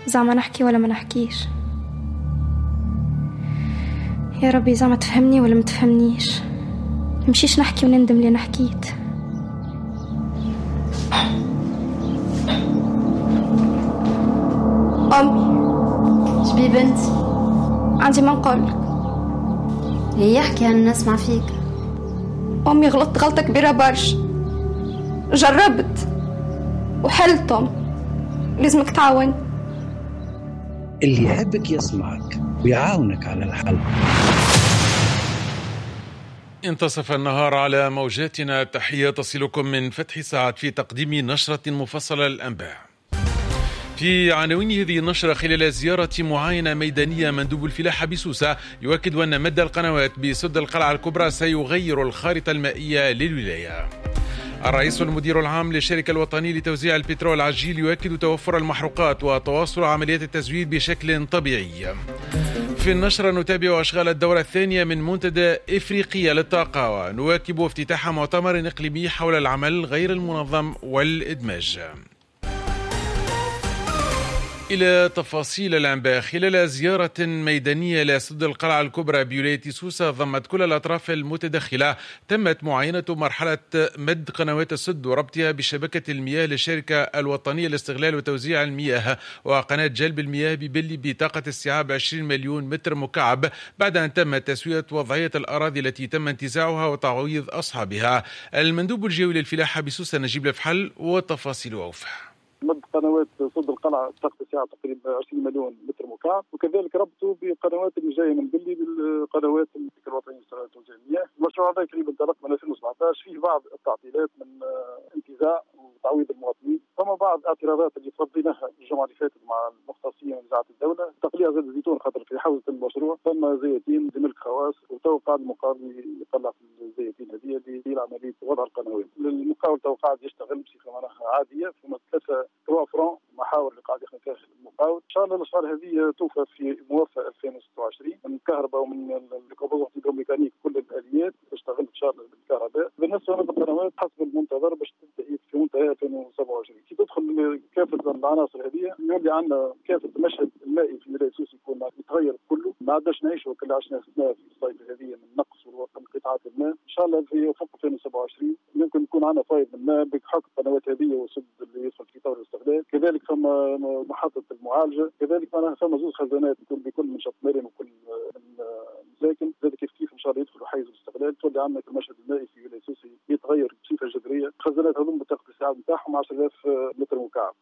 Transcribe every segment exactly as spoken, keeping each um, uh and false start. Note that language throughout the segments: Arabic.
زعما نحكي ولا ما نحكيش؟ يا ربي زعما تفهمني ولا ما تفهمنيش؟ مشيش نحكي وندم اللي نحكيت. أمي شبي بنتي؟ عندي ما نقولك. هي يحكي أنا نسمع فيك. أمي غلطت غلطة كبيرة برشا، جربت وحلتم، لازمك تعاون. اللي يحبك يسمعك ويعاونك على الحل. انتصف النهار على موجاتنا. تحية تصلكم من فتح ساعات في تقديم نشرة مفصلة للأنباء. في عناوين هذه النشرة: خلال زيارة معاينة ميدانية مندوب الفلاحة بسوسة يؤكد أن مد القنوات بسد القلعة الكبرى سيغير الخارطة المائية للولاية. الرئيس المدير العام للشركة الوطنية لتوزيع البترول العجيل يؤكد توفر المحروقات وتواصل عمليات التزويد بشكل طبيعي. في النشرة نتابع أشغال الدورة الثانية من منتدى إفريقية للطاقة، ونواكب افتتاح مؤتمر إقليمي حول العمل غير المنظم والإدماج. إلى تفاصيل الأنباء. خلال زيارة ميدانية لسد القلعة الكبرى بولاية سوسة ضمت كل الأطراف المتدخلة، تمت معاينة مرحلة مد قنوات السد وربطها بشبكة المياه للشركة الوطنية لاستغلال وتوزيع المياه وقناة جلب المياه ببلي بطاقة استيعاب عشرين مليون متر مكعب، بعد أن تم تسوية وضعية الأراضي التي تم انتزاعها وتعويض أصحابها. المندوب الجوي للفلاحة بسوسة نجيب الفحل وتفاصيل أوفى. مد قنوات سد القلعة طاقة استيعاب تقريبا عشرين مليون متر مكعب، وكذلك ربطوا بقنوات اللي جايه من بلي بالقنوات الوطنيه لتوزيع المياه. المشروع هذا تقريبا انطلق من ألفين وسبعطاش، فيه بعض التعطيلات من انتزاع وتعويض المواطنين، ثم بعض الاعتراضات اللي تفضيناها الجمعه اللي فاتت مع المختصين من وزاره الدوله. تقليع زيت الزيتون خاطر في حوزه المشروع ثم زيتين ملك خواص، وتوقع المقاول يطلع في الزيتين هذه اللي عمليه وضع القنوات. المقاول توقع يشتغل بصفه معناها عاديه، ثم ثلاثه ثلاثة فرون محاور اللي قاعد يخدم فيها المقاول. ان شاء الله الاشغال هذه توفى في موافقه ألفين وستة وعشرين من الكهرباء ومن الكومبوزون هيدروميكانيك، كل الاليات تشتغل ان شاء الله بالكهرباء. بالنسبه للقنوات حسب المنتظر باش تنتهي في منتهى ألفين وسبعة وعشرين. كي تدخل كافه العناصر هذه يولي عندنا كافه المشهد المائي في ولايه سوسه يكون يتغير كله، ما عادش نعيشوا كل عشنا في الصيف هذه من نقص وانقطاعات الماء. ان شاء الله في افق ألفين وسبعة وعشرين يمكن يكون عندنا فايض من الماء بحق القنوات هذه وسد اللي يدخل في طور الاستغلال. كذلك ثم محطه المعالجه، كذلك معنا ثم زوج خزانات يكون بكل منشط مرن وكل المساكن، ذلك كيف كيف ان شاء الله يدخلوا حيز الاستغلال. تولي عندنا المشهد المائي في ولايه سوسه يتغير بصفه جذريه. الخزانات هذوم بطاقه الاستيعاب نتاعهم عشرة آلاف متر مكعب.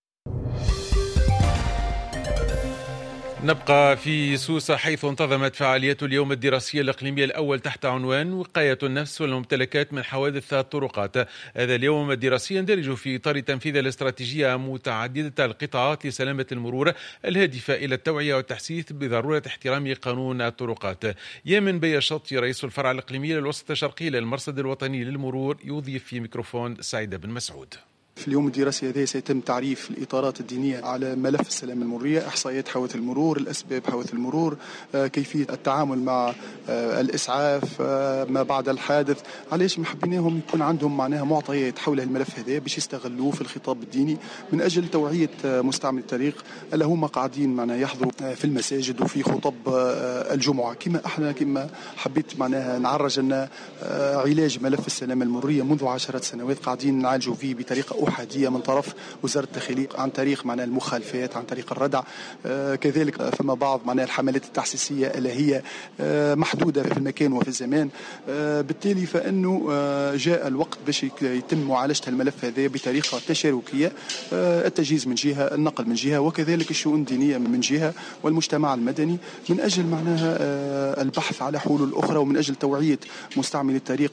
نبقى في سوسة حيث انتظمت فعاليات اليوم الدراسي الإقليمي الأول تحت عنوان وقاية النفس والممتلكات من حوادث الطرقات. هذا اليوم الدراسي يندرج في إطار تنفيذ الاستراتيجية متعددة القطاعات لسلامة المرور الهادفة إلى التوعية والتحسيس بضرورة احترام قانون الطرقات. يامن بيشطي رئيس الفرع الإقليمي للوسط الشرقي للمرصد الوطني للمرور يضيف في ميكروفون سعيد بن مسعود. في اليوم الدراسي هذا سيتم تعريف الإطارات الدينية على ملف السلامة المرورية، إحصائيات حوادث المرور، الأسباب حوادث المرور، كيفية التعامل مع الإسعاف ما بعد الحادث. علاش محبيناهم يكون عندهم معناها معطيات حول الملف هذا باش يستغلوه في الخطاب الديني من أجل توعية مستعمل الطريق اللي هم قاعدين معناها يحضروا في المساجد وفي خطب الجمعة. كما احنا كما حبيت معناها نعرج أن علاج ملف السلامة المرورية منذ عشرات سنوات قاعدين نعالجوا فيه بطريقة أحادية من طرف وزارة الداخلية عن طريق معناها المخالفات، عن طريق الردع. آه كذلك فما بعض معناها الحملات التحسيسية اللي هي آه محدودة في المكان وفي الزمان. آه بالتالي فإنه آه جاء الوقت باش يتم معالجة الملف هذا بطريقة تشاركية، آه التجهيز من جهة، النقل من جهة، وكذلك الشؤون الدينية من جهة، والمجتمع المدني من أجل معناها آه البحث على حلول أخرى ومن أجل توعية مستعملي الطريق.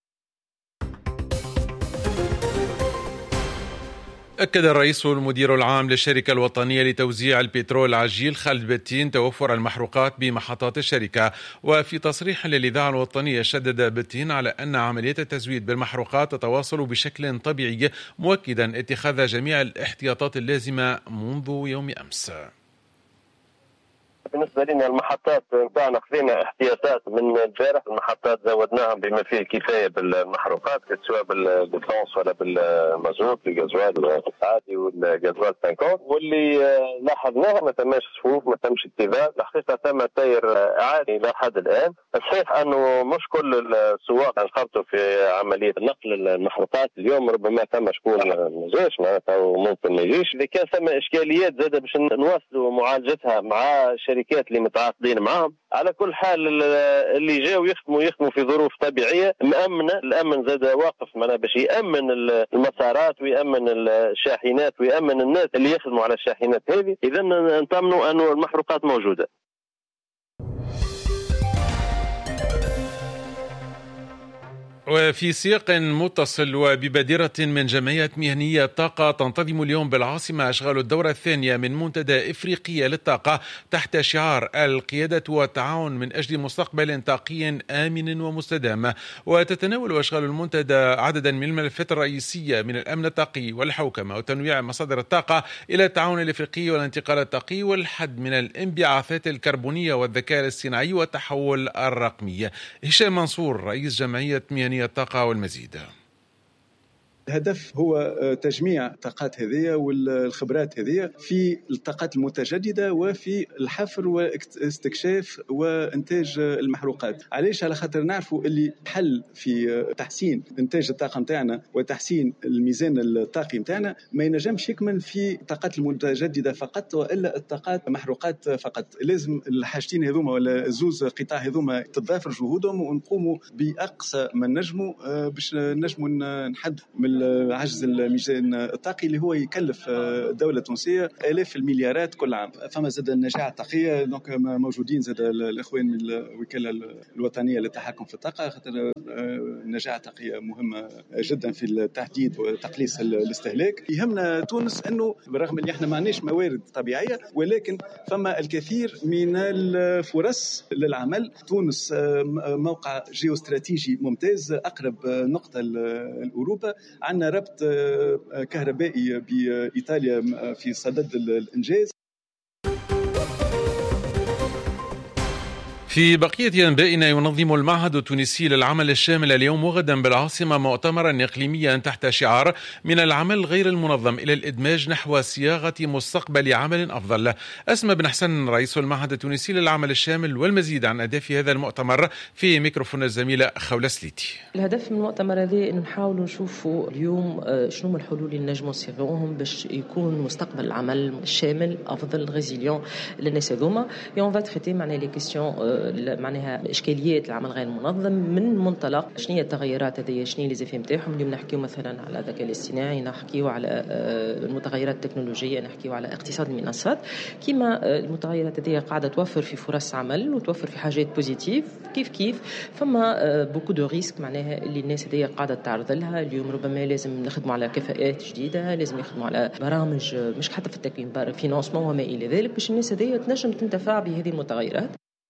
أكد الرئيس المدير العام للشركة الوطنية لتوزيع البترول العجيل خالد بتين توفر المحروقات بمحطات الشركة. وفي تصريح للإذاعة الوطنية شدد بتين على أن عملية التزويد بالمحروقات تتواصل بشكل طبيعي، مؤكدا اتخاذ جميع الاحتياطات اللازمة منذ يوم أمس. بالنسبة لنا المحطات نتاعنا خذينا احتياطات من الجارح، المحطات زودناهم بما فيه الكفاية بالمحروقات سواء بالبطانس ولا بالمازوت الغازوال العادي والغازوال خمسين، واللي لاحظناه ما تماش صفوف ما تمش اتباع، الحقيقة تم تاير عالي إلى حد الآن. الصحيح أنه مش كل السواق انخرطوا في عملية نقل المحروقات اليوم، ربما ثم شكون ما جاش معناتها وممكن ما يجيش. إذا كان ثم إشكاليات زادة باش نواصلوا معالجتها مع الشركات اللي متعاقدين معهم. على كل حال اللي جاوا يخدموا يخدموا في ظروف طبيعية مأمنة، الأمن زاد واقف معنا باش يأمن المسارات ويأمن الشاحنات ويأمن الناس اللي يخدموا على الشاحنات هذه. إذا نطمنوا أنه المحروقات موجودة. وفي سياق متصل وببادرة من جمعية مهنية طاقة تنتظم اليوم بالعاصمة أشغال الدورة الثانية من منتدى إفريقيا للطاقة تحت شعار القيادة والتعاون من أجل مستقبل طاقي آمن ومستدام. وتتناول أشغال المنتدى عددا من الملفات الرئيسية من الأمن الطاقي والحوكمة وتنويع مصادر الطاقة إلى التعاون الإفريقي والانتقال الطاقي والحد من الانبعاثات الكربونية والذكاء الاصطناعي والتحول الرقمي. هشام منصور رئيس جمعية مهنية الطاقة والمزيد. الهدف هو تجميع الطاقات هذه والخبرات هذه في الطاقات المتجددة وفي الحفر واستكشاف وإنتاج المحروقات. علاش؟ على خاطر نعرفوا اللي حل في تحسين إنتاج الطاقة متاعنا وتحسين الميزان الطاقي متاعنا ما ينجمش يكمن في الطاقات المتجددة فقط وإلا الطاقات محروقات فقط. لازم الحاجتين هذوما ولا زوز قطاع هذوما تتضافر جهودهم ونقوموا بأقصى ما نجموا باش نجموا نحد من عجز الميزان الطاقي اللي هو يكلف الدولة التونسية آلاف المليارات كل عام. فما زاد النجاعة الطاقية، دونك موجودين زاد الإخوان من الوكالة الوطنية للتحكم في الطاقة، خاطر النجاعة الطاقية مهمة جدا في التحديد وتقليص الاستهلاك. يهمنا تونس أنه برغم أن احنا ما عندناش موارد طبيعية ولكن فما الكثير من الفرص للعمل. تونس موقع جيوستراتيجي ممتاز، أقرب نقطة لأوروبا، عندنا ربط كهربائي بإيطاليا في صدد الإنجاز. في بقية أنبائنا، ينظم المعهد التونسي للعمل الشامل اليوم وغدا بالعاصمة مؤتمرا إقليميا تحت شعار من العمل غير المنظم إلى الإدماج نحو صياغة مستقبل عمل أفضل. أسمى بن حسن رئيس المعهد التونسي للعمل الشامل والمزيد عن أهداف هذا المؤتمر في ميكروفون الزميلة خولة سليتي. الهدف من المؤتمر هذا إنه نحاولوا نشوفوا اليوم شنو الحلول اللي نجموا نصيغوهم باش يكون مستقبل العمل الشامل أفضل غيزيليون للناس هذوما. يوم فات ختي معناها لي كيستيون معناها إشكاليات العمل غير المنظم من منطلق شنو هي التغيرات هذه، شنو هي لي نتاعهم. اليوم نحكيو مثلا على الذكاء الاصطناعي، نحكيو على المتغيرات التكنولوجية، نحكيو على اقتصاد المنصات. كما المتغيرات هذه قاعدة توفر في فرص عمل وتوفر في حاجات بوزيتيف كيف كيف فما بوكو دو ريسك معناها اللي الناس هذه قاعدة تعرض لها. اليوم ربما لازم نخدموا على كفاءات جديدة، لازم يخدموا على برامج مش حتى في التكوين فينانسمون وما إلى ذلك باش الناس هذه تنجم تنتفع بهذه المتغيرات.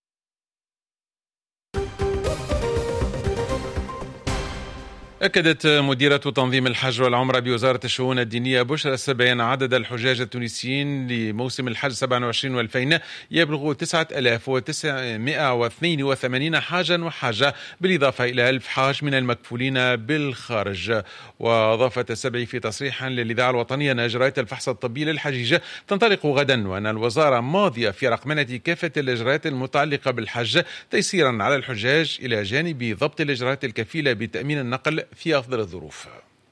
أكدت مديرة تنظيم الحج والعمرة بوزارة الشؤون الدينية بشرى السبعين عدد الحجاج التونسيين لموسم الحج سبعة وعشرين والفين يبلغ تسعة آلاف وتسعمائة واثنين وثمانين حاجا وحاجة، بالإضافة إلى ألف حاج من المكفولين بالخارج. وأضافت السبعي في تصريح للإذاعة الوطنية أن إجراءات الفحص الطبي للحجيج تنطلق غدا، وأن الوزارة ماضية في رقمنة كافة الإجراءات المتعلقة بالحج تيسيرا على الحجاج إلى جانب ضبط الإجراءات الكفيلة بتأمين النقل في أفضل الظروف.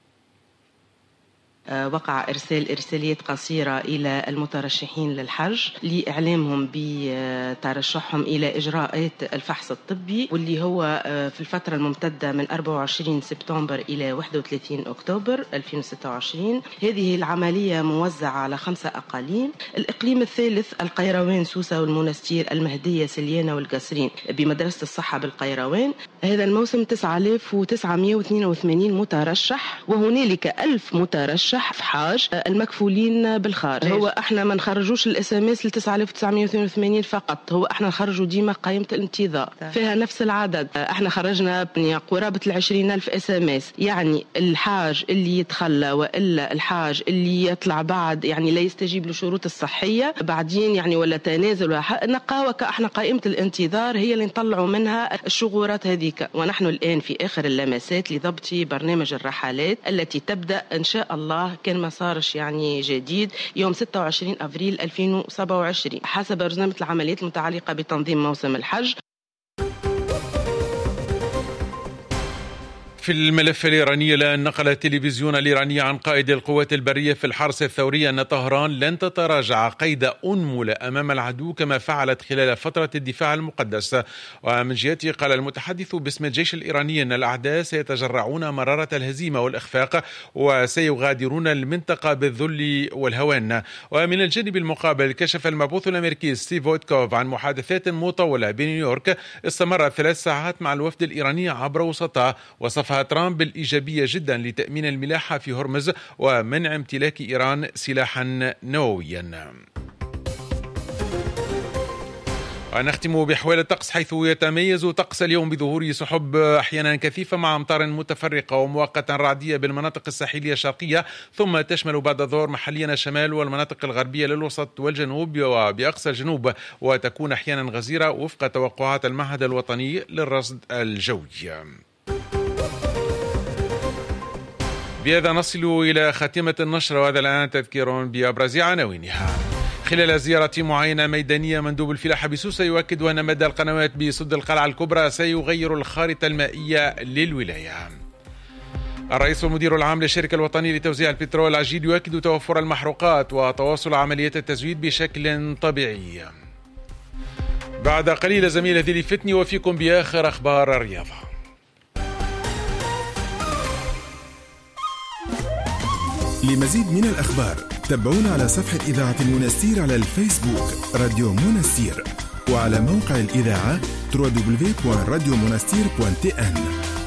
وقع إرسال إرساليات قصيرة إلى المترشحين للحج لإعلامهم بترشحهم إلى إجراءات الفحص الطبي، واللي هو في الفترة الممتدة من أربعة وعشرين سبتمبر إلى واحد وثلاثين أكتوبر ألفين وستة وعشرين. هذه العملية موزعة على خمسة أقاليم. الإقليم الثالث القيروان، سوسة والمنستير، المهدية، سليانة والقصرين بمدرسة الصحة بالقيروان. هذا الموسم تسعة آلاف وتسعمائة واثنين وثمانين مترشح، وهنالك ألف مترشح ترشح في حاج المكفولين بالخارج. هو احنا ما نخرجوش الاس ام اس ل تسعة آلاف وتسعمائة واثنين وثمانين فقط، هو احنا نخرجوا ديما قائمة الانتظار فيها نفس العدد. احنا خرجنا قرابة العشرين ألف اس ام اس، يعني الحاج اللي يتخلى والا الحاج اللي يطلع بعد يعني لا يستجيب لشروط الصحية بعدين يعني ولا تنازل ولا نقاوة، احنا قائمة الانتظار هي اللي نطلعوا منها الشغورات هذيك. ونحن الآن في آخر اللمسات لضبط برنامج الرحلات التي تبدأ إن شاء الله كان ما صارش يعني جديد يوم ستة وعشرين أفريل ألفين وسبعة وعشرين حسب برنامج العمليات المتعلقة بتنظيم موسم الحج. في الملف الإيراني، الآن نقل التلفزيون الإيراني عن قائد القوات البرية في الحرس الثوري أن طهران لن تتراجع قيد أنملة أمام العدو كما فعلت خلال فترة الدفاع المقدس. ومن جهته قال المتحدث باسم الجيش الإيراني أن الأعداء سيتجرعون مرارة الهزيمة والإخفاق وسيغادرون المنطقة بالذل والهوان. ومن الجانب المقابل كشف المبعوث الأمريكي ستيف ويتكوف عن محادثات مطولة بنيويورك استمرت ثلاث ساعات مع الوفد الإيراني عبر وسطاء، وصفها ترامب بالإيجابية جدا لتأمين الملاحة في هرمز ومنع امتلاك إيران سلاحا نوويا. ونختم بأحوال الطقس، حيث يتميز طقس اليوم بظهور سحب أحيانا كثيفة مع أمطار متفرقة ومؤقتا رعدية بالمناطق الساحلية الشرقية، ثم تشمل بعد الظهر محليا الشمال والمناطق الغربية للوسط والجنوب وبأقصى الجنوب، وتكون أحيانا غزيرة وفق توقعات المعهد الوطني للرصد الجوي. بهذا نصل إلى خاتمة النشرة، وهذا الآن تذكير بأبرز عناوينها. خلال زيارة معاينة ميدانية، مندوب الفلاحة بسوسة يؤكد أن مدى القنوات بسد القلعة الكبرى سيغير الخارطة المائية للولاية. الرئيس والمدير العام للشركة الوطنية لتوزيع البترول العجيل يؤكد توفر المحروقات وتواصل عمليات التزويد بشكل طبيعي. بعد قليل زميل ذيلي فتني وفيكم بآخر أخبار الرياضة. لمزيد من الأخبار تابعونا على صفحة إذاعة المنستير على الفيسبوك راديو منستير، وعلى موقع الإذاعة دبليو دبليو دبليو دوت راديو منستير دوت تي إن.